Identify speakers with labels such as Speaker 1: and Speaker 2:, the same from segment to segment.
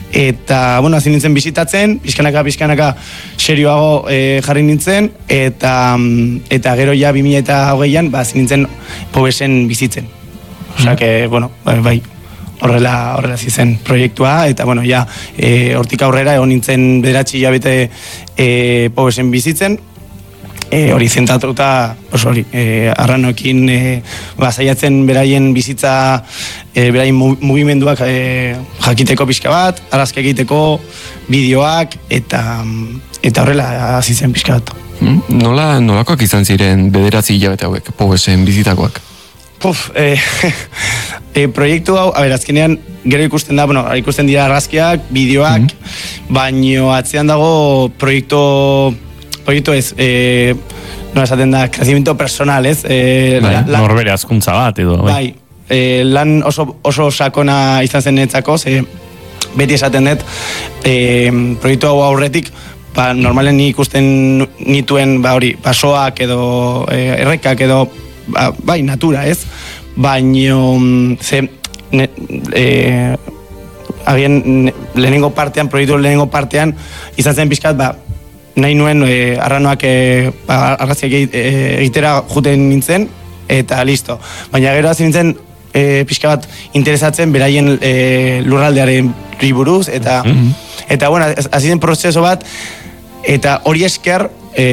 Speaker 1: eta, bueno, hasi nintzen bizitatzen, pizkanaka serioago jarri nintzen, eta gero ja 2020an, hasi nintzen Povesen bizitzen. Osea, que, bueno, bai, horrela zizen proiektua, eta, bueno, ja, hortik aurrera egon nintzen 9 hilabete Povesen bizitzen, hori zentatuta, hori, arranoekin saiatzen beraien bizitza, beraien mugimenduak jakiteko pixka bat, argazki egiteko, bideoak, eta horrela hasi zen pixka bat.
Speaker 2: Nolakoak izan ziren 9 hilabete hauek, Povesen bizitakoak?
Speaker 1: Proiektu hau, azkenean gero ikusten da, ikusten dira argazkiak, bideoak, baino atzean dago proiektu ez, nola esaten da, crecimiento personal, ez?
Speaker 3: Norbere azkuntza bat, edo.
Speaker 1: Bai, lan oso sakona izan zen netzako, beti esaten dut, proiektu hau aurretik, normalen ni ikusten nituen, basoak edo errekak edo, bai, natura, ez? Baino, lehenengo partean, izan zen pixkat, nahi nuen arranoak argazkiak egitera juten nintzen, eta listo. Baina gero hasi nintzen pixka bat interesatzen beraien lurraldearen buruz, eta bueno, hasi den prozeso bat, eta hori esker,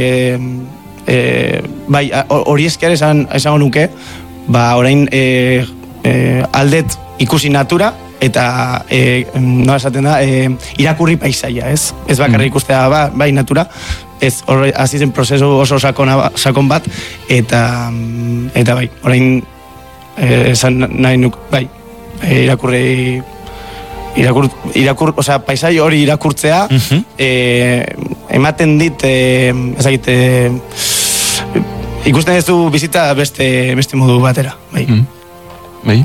Speaker 1: bai, hori esker esango nuke, orain aldet ikusi natura, eta nola esaten da, irakurri paisaia, ez? Ez bakarrik ikustea, bai, natura, ez, hasi zen prozesu oso sakon bat, eta bai, orain esan nahi nuk, bai, osea, paisai hori irakurtzea, ematen dit, ezagite, ikusten ez du bizita beste modu batera, bai.
Speaker 2: Bai?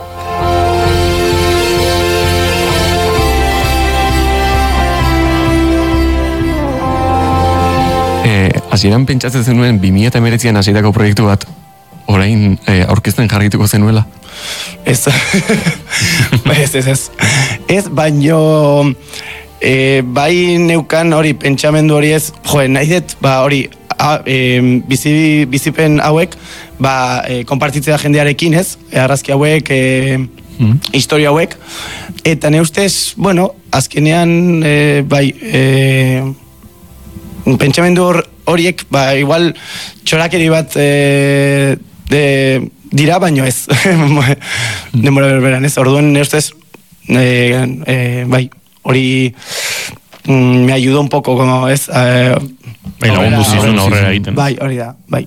Speaker 2: Hasieran pentsatzen zenuen 2019an hasitako proiektu bat orain aurkezten jarrituko zenuela?
Speaker 1: Ez. Ez, baino bai neukan hori pentsamendu hori ez, nahi dut, hori bizipen hauek konpartitzea jendearekin, ez? Argazki hauek, historia hauek, eta ne ustez, bueno, azkenean bai, pentsamendu horiek, igual txorakeri bat dira, baino ez. Denbora berberan, ez? Orduan, ustez, bai, hori me ayudó un poco, como ez?
Speaker 3: Lagundu zizun aurrera egiten.
Speaker 1: Bai, hori da, bai.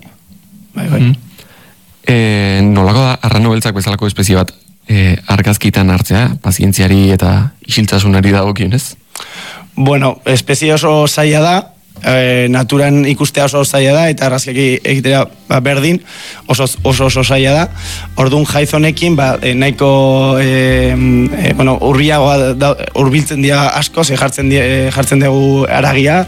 Speaker 2: Nolako da, arrano beltzak bezalako espezie bat argazkitan hartzea, pazientziari eta isiltasunari dagokion, ez?
Speaker 1: Bueno, espezie oso zaila da, naturan ikustea oso zaila da, eta argazkiak egitera berdin oso zaila da. Orduan jaizonekin nahiko urbiltzen dira asko, jartzen dugu aragia,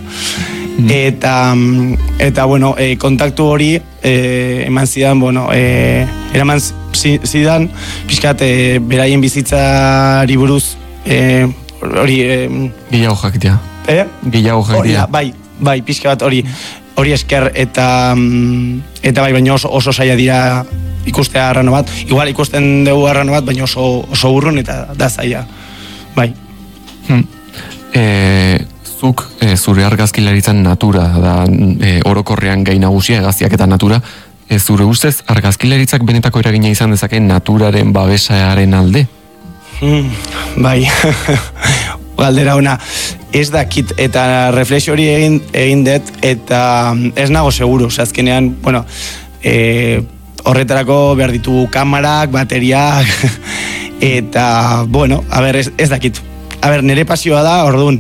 Speaker 1: eta bueno, kontaktu hori eman zidan, eraman zidan pixkat beraien bizitzari buruz hori
Speaker 2: gehiago jakitea. Gehiago jakitea.
Speaker 1: Bai, pixka bat hori esker, eta bai, baina oso zaila dira ikustea arrano bat. Igual ikusten dugu arrano bat, baina oso urrun eta da zaila. Bai.
Speaker 2: Zuk zure argazkilaritzan natura da orokorrean gai nagusia, hegaztiak eta natura. Zure ustez argazkilaritzak benetako eragina izan dezake naturaren babesaren alde?
Speaker 1: Bai. Galdera ona, ez dakit, eta reflexio hori egin dut, eta ez nago seguro, azkenean, bueno, horretarako behar ditugu kamarak, bateriak, eta, bueno, a ber, ez dakit. A ber, nire pasioa da, orduan,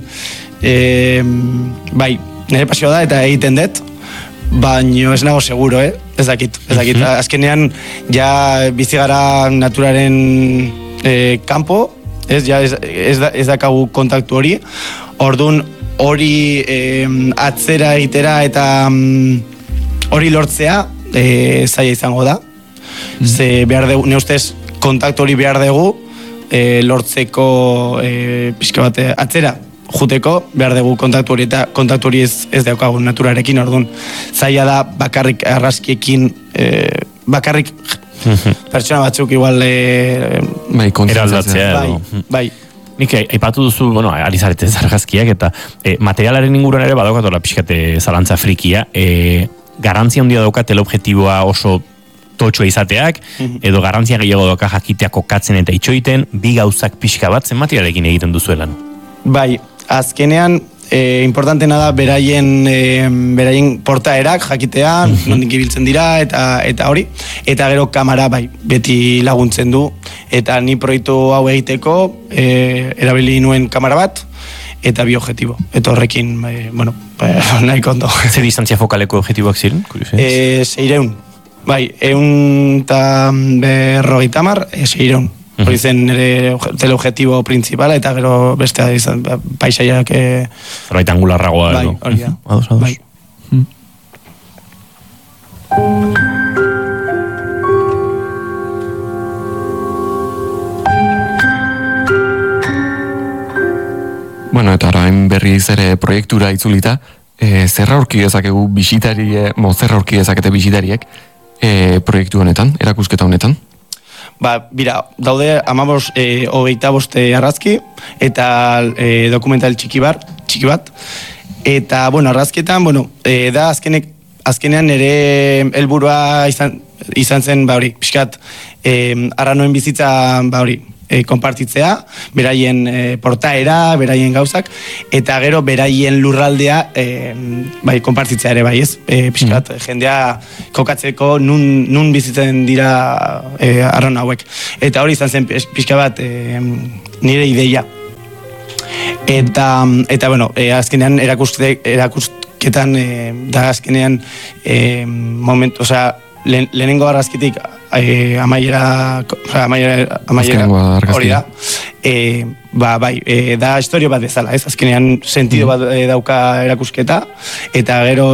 Speaker 1: bai, nire pasioa da, eta egiten dut, baino ez nago seguro, ez dakit. Azkenean, ja bizigara naturaren kanpo, ez dakagu kontaktu hori, orduan hori atzera egitera eta hori lortzea zaila izango da. Ze behar dugu, ne ustez kontaktu hori behar dugu, lortzeko pixka bat atzera juteko, behar dugu kontaktu hori eta kontaktu hori ez daukagun naturarekin, orduan zaila da bakarrik argazkiekin, bakarrik pertsona batzuk igual
Speaker 3: eraldatzea edo.
Speaker 1: Bai.
Speaker 3: Nik aipatu duzu, alizaretez argazkiak eta materialaren inguruan ere badaukatola pixkate zalantza frikia, garantzia handia dauka teleobjektiboa oso totxoa izateak, edo garantzia gehiago dauka jakitea kokatzen eta itxoiten, bi gauzak pixka bat zen materialekin egiten duzuelan.
Speaker 1: Bai, azkenean importantena da beraien portaerak jakitea, nondik ibiltzen dira eta hori, eta gero kamera bai, beti laguntzen du, eta ni proiektu hau egiteko erabili nuen kamera bat, eta bi objektibo. Eta horrekin, nahi kondo.
Speaker 3: Zer distantzia fokaleko objektiboak ziren?
Speaker 1: 600. Bai, 150, 600. Hori zen nire teleobjektibo principala, eta gero bestea izan, paisaiak...
Speaker 3: Zerbait angularragoa edo.
Speaker 1: Bai, hori da.
Speaker 3: Ados.
Speaker 1: Bai.
Speaker 2: Bueno, eta orain berriz ere proiektura itzulita, zer aurki dezakegu bisitariek proiektu honetan, erakusketa honetan?
Speaker 1: Bira, daude 25 argazki eta dokumental txiki bat, eta, argazketan, da azkenean ere helburua izan zen, pixkat, arranoen bizitza, konpartitzea, beraien portaera, beraien gauzak, eta gero beraien lurraldea konpartitzea ere bai, ez? Piskat, jendea kokatzeko nun bizitzen dira arraun hauek. Eta hori izan zen pixka bat nire ideia. Eta azkenean erakusketan da azkenean momentu, lehenengo argazkitik amaiera hori da. Da historio bat bezala, ez? Azkenean sentido bat dauka erakusketa, eta gero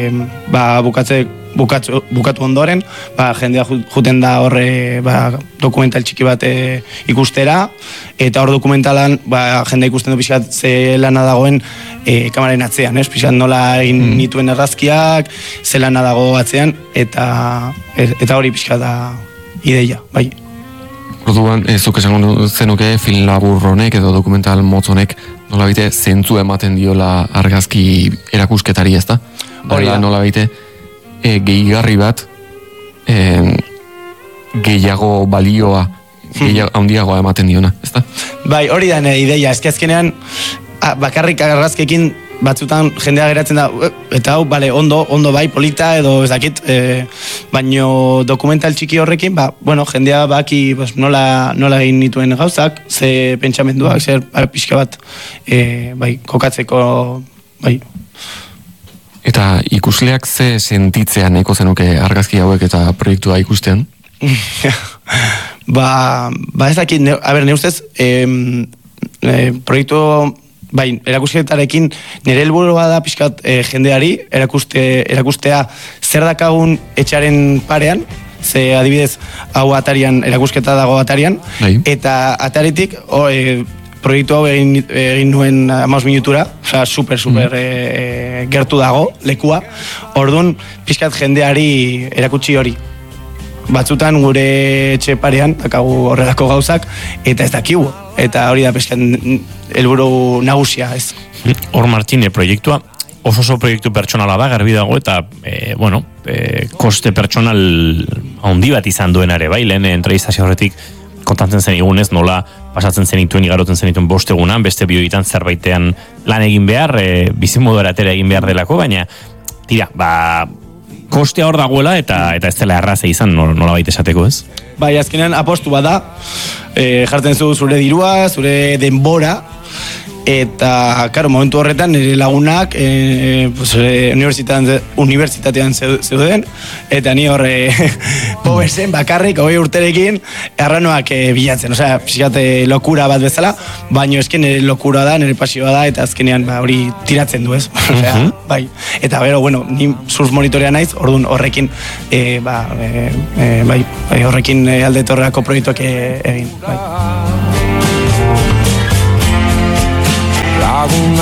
Speaker 1: bukatu ondoren, jendea juten da horre dokumental txiki bat ikustera, eta hor dokumentalan jendea ikusten du pixkat ze lana dagoen kameraren atzean, ez? Pixkat nola egin nituen argazkiak, ze lana dago atzean, eta hori pixkat da ideia, bai.
Speaker 2: Orduan, zuk esango zenuke film labur honek edo dokumental motz honek nola baite zentzu ematen diola argazki erakusketari, ezta? Nola baite gehigarri bat gehiago balioa handiagoa ematen diona, ezta? Bai,
Speaker 1: hori da nire ideia, azkenean bakarrik argazkekin batzutan jendea geratzen da, eta hau, ondo bai, polita edo ez dakit, baino dokumental txiki horrekin, jendea baki nola egin nituen gauzak, ze pentsamenduak, zer pixka bat, kokatzeko, bai.
Speaker 2: Eta ikusleak ze sentitzean eko zenuke argazki hauek eta proiektua ikustean?
Speaker 1: Ez dakit, ne ustez, proiektu... erakusketarekin nire helburua da pixkat jendeari erakustea zer dakagun etxaren parean, ze adibidez hau atarian, erakusketa dago atarian, eta ataritik proiektu hau egin nuen 15 minutura, super gertu dago lekua, orduan pixkat jendeari erakutsi hori. Batzutan gure etxe parean dakagu horrelako gauzak, eta ez dakigu, eta hori da peskan helburu nagusia, ez.
Speaker 3: Hor Martine proiektua oso proiektu pertsonala da, garbi dago, eta koste pertsonal handi bat izan duenare, bai, lehen entrevistazio horretik kontatzen zen igunez, nola pasatzen zenituen, igaroten zenituen bostegunan, beste bioitan zerbaitean lan egin behar, bizimodu eratera egin behar delako, baina, tira, kostea hor dagoela eta ez dela erraza izan nola baita esateko, ez?
Speaker 1: Bai, azkenean apostu bada, jartzen zure dirua, zure denbora, eta, karo, momentu horretan nire lagunak unibertsitatean zeuden, eta ni horre pobezen bakarrik, 20 urterekin, erranoak bilatzen, osea, pixkate lokura bat bezala, baina esken nire lokura da, nire pasioa da, eta azkenean hori tiratzen du, ez? Osea, bai, eta bero, ni surf monitorea naiz, orduan horrekin, horrekin aldetorreako proiektuak egin, bai.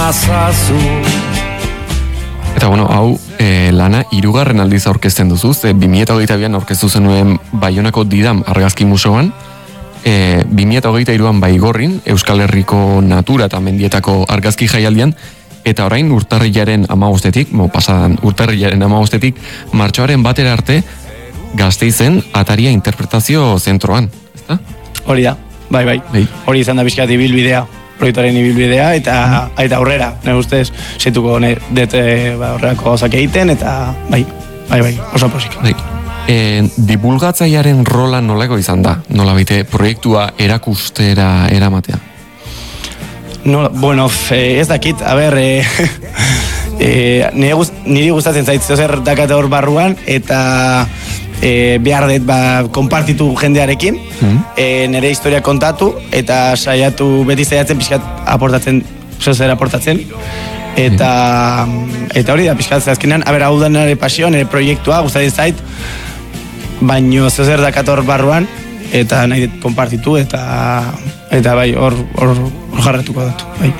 Speaker 4: nazazu.
Speaker 2: Eta bueno, hau lana 3. aldiz aurkezten duzu, 2022an aurkeztu zenuen Baionako Didam argazki museoan, 2023an Baigorrin, Euskal Herriko natura eta mendietako argazki jaialdian, eta orain urtarrilaren 15-etik, pasadan urtarrilaren 15-etik, martxoaren 1 arte, Gasteizen Ataria Interpretazio Zentroan, ezta?
Speaker 1: Hori da, bai. Hori izan da pixkat ibilbidea, proiektuaren ibilbidea, eta aurrera, nire ustez, setuko horrelako gauzak egiten, eta bai, oso posik.
Speaker 2: Divulgatzailearen rola nolako izan da? Nola baite, proiektua erakustera eramatea?
Speaker 1: Bueno, ez dakit, a ber, niri gustatzen zait zer dakate hor barruan, eta behar dut konpartitu jendearekin, nire historia kontatu, eta beti saiatzen pixkat aportatzen, eta hori da pixkat azkenean, hau da nire pasio, nire proiektua, gustatzen zait, baino zer dakate hor barruan, eta nahi dut konpartitu, eta bai, hor jarratuko dut, bai.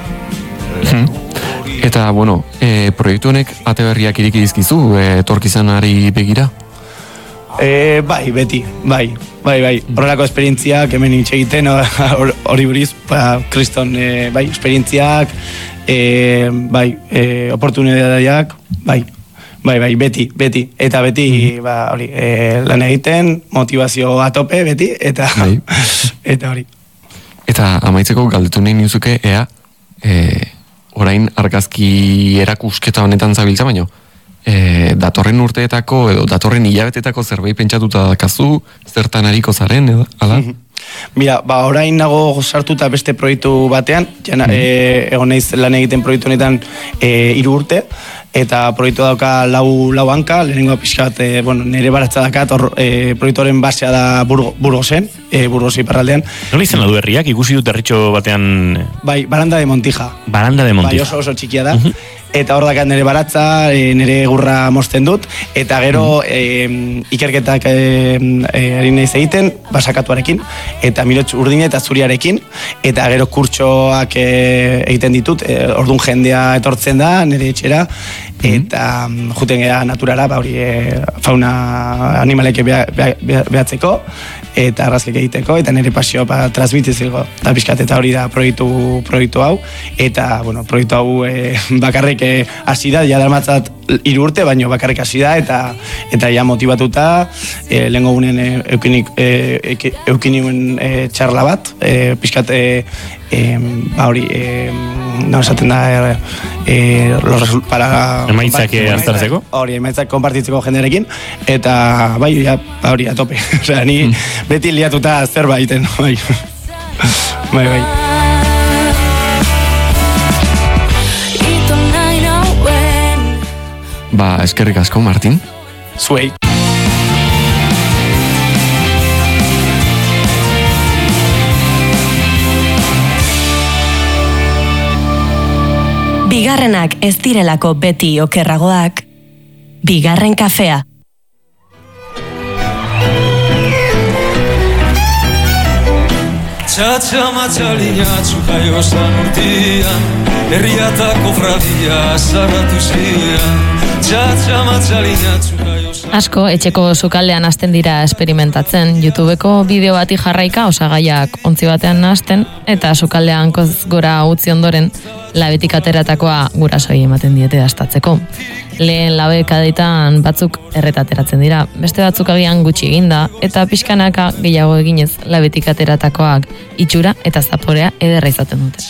Speaker 2: Eta, bueno, proiektu honek ate berriak iriki dizkizu, etorkizunari begira?
Speaker 1: Bai, beti, bai. Horrelako esperientziak, hemen hitz egiten, hori buriz, kriston, bai, esperientziak, bai, oportunidadiak, bai, beti. Eta beti, hori, lan egiten, motivazio atope, beti, eta hori.
Speaker 2: Eta amaitzeko galdetu nahi nizuke, ea, orain argazki erakusketa honetan zabiltza baino, datorren urteetako edo datorren hilabetetako zerbait pentsatuta dakazu, zertan ariko zaren, edo, ala?
Speaker 1: Mira, orain nago sartuta beste proiektu batean, egon naiz lan egiten proiektu honetan 3 urte, eta proiektu dauka lau hanka, lehenengo pixkat, nire baratza dakat, proiektuaren basea da Burgosen, Burgos iparraldean.
Speaker 3: Nola izan du herriak, ikusi dut herritxo batean...
Speaker 1: Bai, Baranda de Montija.
Speaker 3: Bai,
Speaker 1: oso txikia da. Eta hor dakat nire baratza, nire gurra mozten dut, eta gero ikerketak ari naiz egiten, basakatuarekin, eta mirotx urdine eta zuriarekin, eta gero kurtsoak egiten ditut, ordun jendea etortzen da, nire etxera, eta juten gara naturara, fauna animaleke behatzeko, eta arrazkek egiteko, eta nire pasio transmititzeko, da pixkat, eta hori da proiektu hau, eta, proiektu hau bakarrik hasi da, ja darmatzat 3 urte, baino bakarrik hasi da, eta ja motibatuta, lehengo gunean eukinuen txarla bat, pixkat, hori, esaten da,
Speaker 3: emaitzak hartzartzeko?
Speaker 1: Hori, emaitzak konpartitzeko jendearekin, eta bai, hori, atope. Osea, ni beti liatuta zerbaiten, bai. Bai.
Speaker 2: Eskerrik asko, Martin.
Speaker 1: Zuei.
Speaker 5: Bigarrenak ez direlako beti okerragoak. Bigarren kafea.
Speaker 4: Txatxamatxalina txukaio zan urtian, herriatako fradia zarratu zian. Txatxamatxalina txukaio zan...
Speaker 6: Asko, etxeko sukaldean hasten dira experimentatzen. YouTubeko bideo bati jarraika osagaiak ontzi batean hasten, eta sukaldean koz gora utzi ondoren, labetik ateratakoa gurasoi ematen diete dastatzeko. Lehen labekadeitan batzuk erretateratzen dira, beste batzuk agian gutxi eginda, eta pixkanaka gehiago eginez labetik ateratakoak itxura eta zaporea ederra izaten dute.